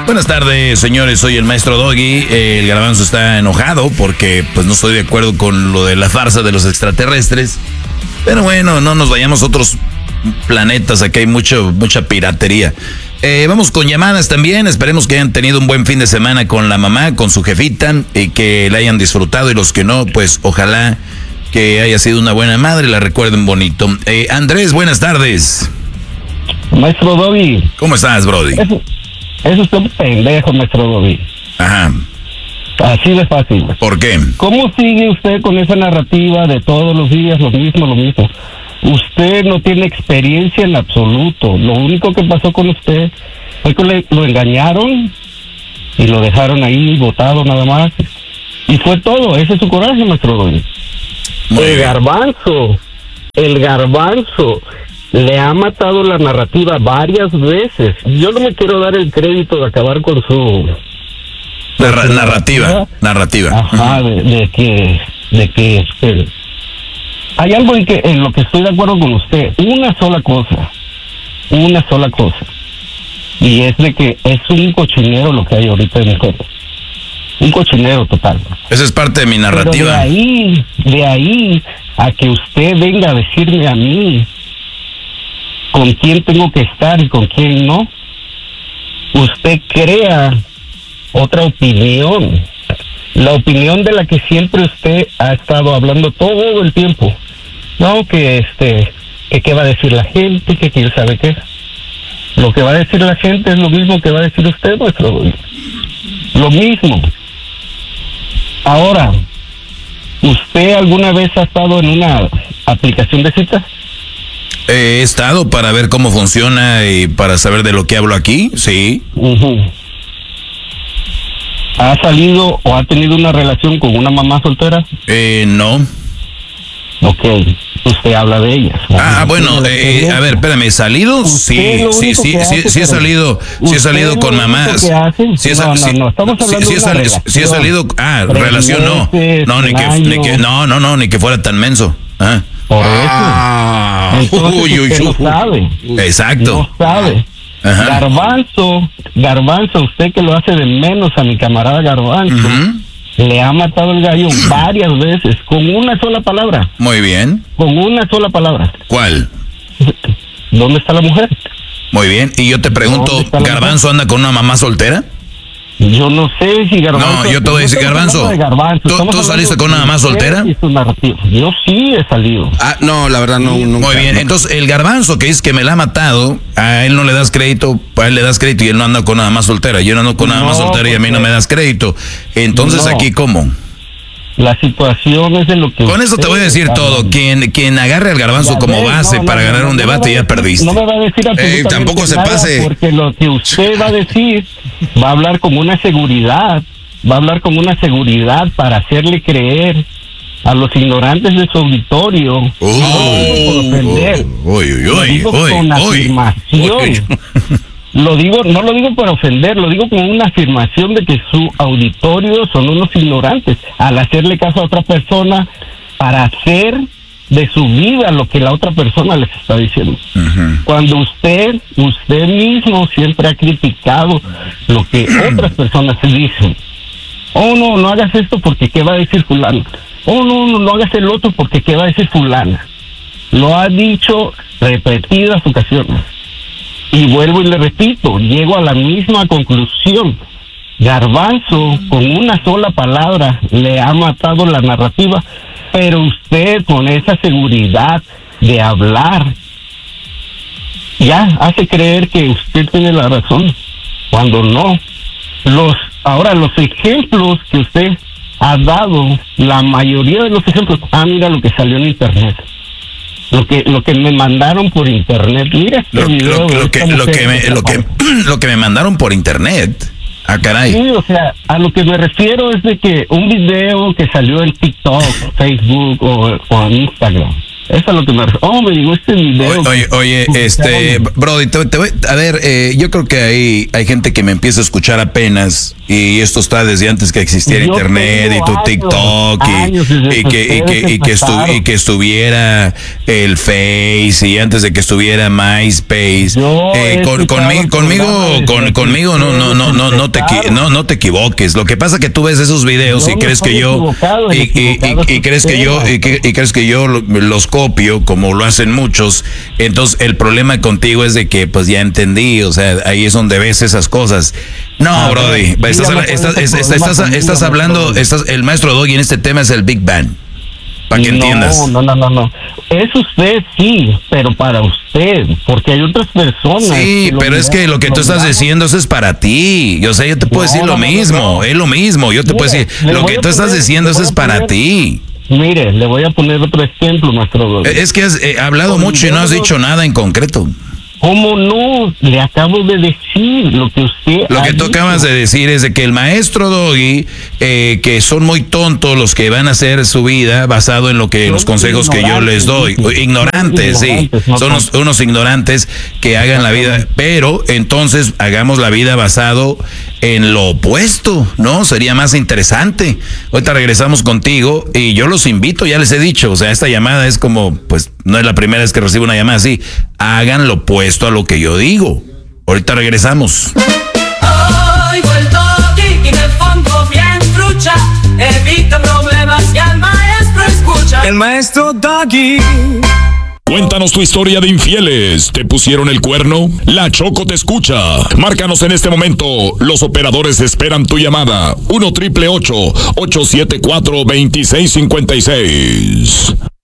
Buenas tardes, señores, soy el maestro Doggy. El Garbanzo está enojado porque pues no estoy de acuerdo con lo de la farsa de los extraterrestres. Pero bueno, no nos vayamos a otros planetas, aquí hay mucha piratería. Vamos con llamadas también, esperemos que hayan tenido un buen fin de semana con la mamá, con su jefita, y que la hayan disfrutado, y los que no, pues ojalá que haya sido una buena madre, la recuerden bonito. Andrés, buenas tardes. Maestro Doggy. ¿Cómo estás, Brody? Eso es un pendejo, maestro Doggy. Ajá. Así de fácil. ¿Por qué? ¿Cómo sigue usted con esa narrativa de todos los días lo mismo? Usted no tiene experiencia en absoluto. Lo único que pasó con usted fue que lo engañaron y lo dejaron ahí botado nada más. Y fue todo. Ese es su coraje, maestro Doggy. El garbanzo le ha matado la narrativa varias veces. Yo no me quiero dar el crédito de acabar con su narrativa. Ajá, de que hay algo en lo que estoy de acuerdo con usted. Una sola cosa. Y es de que es un cochinero lo que hay ahorita en el juego. Un cochinero total. Esa es parte de mi narrativa. Pero de ahí a que usted venga a decirme a mí con quién tengo que estar y con quién no, usted crea otra opinión, la opinión de la que siempre usted ha estado hablando todo el tiempo. No, que qué va a decir la gente, que quién sabe qué. Lo que va a decir la gente es lo mismo que va a decir usted, maestro. Lo mismo. Ahora, ¿usted alguna vez ha estado en una aplicación de citas? He estado para ver cómo funciona y para saber de lo que hablo aquí, sí. ¿Ha salido o ha tenido una relación con una mamá soltera? No. Ok, usted habla de ellas. Bueno, a ver, espérame, ¿he salido? Sí he salido con mamás. Sí he salido, relación no. No, ni que fuera tan menso. Por eso. Entonces usted no sabe. Exacto. No sabe. Ajá. Garbanzo, usted que lo hace de menos a mi camarada Garbanzo, le ha matado el gallo varias veces, con una sola palabra. Muy bien. Con una sola palabra. ¿Cuál? ¿Dónde está la mujer? Muy bien, y yo te pregunto, ¿Garbanzo anda con una mamá soltera? Yo no sé si Garbanzo... No, yo te voy a decir, Garbanzo, ¿tú saliste con una mamá soltera? Yo sí he salido. No, la verdad no. Muy bien, entonces el Garbanzo que dice que me la ha matado, a él no le das crédito, a él le das crédito y él no anda con una mamá soltera. Yo no ando con una mamá soltera y a mí no me das crédito. Entonces aquí, ¿cómo? La situación es de lo que... Con eso te voy a decir todo. Quien agarre al Garbanzo como base para ganar un debate ya perdiste. No me va a decir absolutamente tampoco se nada, pase. porque lo que usted va a decir va a hablar como una seguridad. Va a hablar como una seguridad para hacerle creer a los ignorantes de su auditorio. Lo digo con afirmación. No lo digo para ofender, lo digo como una afirmación de que su auditorio son unos ignorantes al hacerle caso a otra persona para hacer de su vida lo que la otra persona les está diciendo. Cuando usted mismo siempre ha criticado lo que otras personas se dicen. No hagas esto porque qué va a decir fulano. No hagas el otro porque qué va a decir fulana. Lo ha dicho repetidas ocasiones. Y vuelvo y le repito, llego a la misma conclusión. Garbanzo, con una sola palabra, le ha matado la narrativa, pero usted con esa seguridad de hablar, ya hace creer que usted tiene la razón, cuando no. Ahora, los ejemplos que usted ha dado, la mayoría de los ejemplos, mira lo que salió en internet. Lo que me mandaron por internet, mira este video. Lo que me mandaron por internet. Caray. Sí, o sea, a lo que me refiero es de que un video que salió en TikTok, Facebook o en Instagram, Eso es lo que me llegó este video. Oye, Brody, a ver, yo creo que hay gente que me empieza a escuchar apenas, y esto está desde antes que existiera internet y tu TikTok y que estuviera el Face y antes de que estuviera MySpace. Conmigo no te equivoques. Lo que pasa es que tú ves esos videos y crees que yo crees que yo los copio como lo hacen muchos. Entonces el problema contigo es de que pues ya entendí, o sea, ahí es donde ves esas cosas. No, Brody, estás hablando, el maestro Doggy en este tema es el Big Bang, para que entiendas. No. Es usted, sí, pero para usted, porque hay otras personas. Sí, pero es que lo que tú estás diciendo, eso es para ti. Yo sé, yo te puedo decir lo mismo, es lo mismo. Yo te puedo decir, lo que tú estás diciendo, eso es para ti. Mire, le voy a poner otro ejemplo, maestro Doggy. Es que has hablado mucho y no has dicho nada en concreto. ¿Cómo no? Le acabo de decir lo que usted... Lo que tú acabas de decir es de que el maestro Doggy, que son muy tontos los que van a hacer su vida basado en los consejos que yo les doy. Ignorantes, sí. Son unos ignorantes que hagan la vida, pero entonces hagamos la vida basado en lo opuesto, ¿no? Sería más interesante. Ahorita regresamos contigo y yo los invito, ya les he dicho, o sea, esta llamada es como, pues, no es la primera vez que recibo una llamada así. Hagan lo opuesto a lo que yo digo. Ahorita regresamos. Oigo el Doggy y me pongo bien trucha. Evita problemas y al maestro escucha. El maestro Doggy. Cuéntanos tu historia de infieles. ¿Te pusieron el cuerno? La Choco te escucha. Márcanos en este momento. Los operadores esperan tu llamada. 1-888-874-2656.